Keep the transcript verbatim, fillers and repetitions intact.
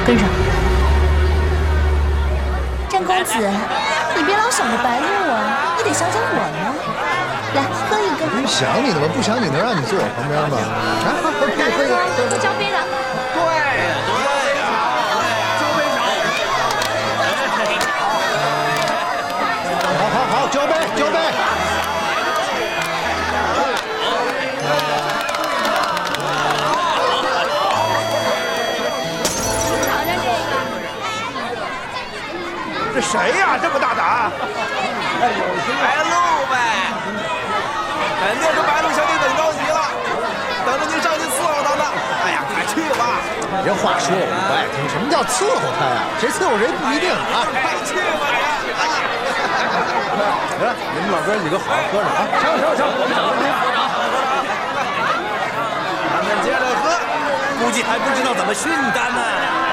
跟上。战公子，你别老想着白鹿啊，你得想想我呢。来，喝一个。 不想你的吗？不想你能让你坐我旁边吗？啊，喝可以喝一个。 不交杯的。 对呀，对呀，交杯手。 好好好，交杯交杯。 这谁呀？这么大胆！白鹿呗，肯定是白鹿小姐等着急了，等着您上去伺候她呢。哎呀，快去吧！ 别话说我不爱听，什么叫伺候他呀？谁伺候谁不一定啊！ 快去吧你！ 来，你们老哥几个好好喝着啊！ 成成成，我们等着您。咱们接着喝，估计还不知道怎么训干呢。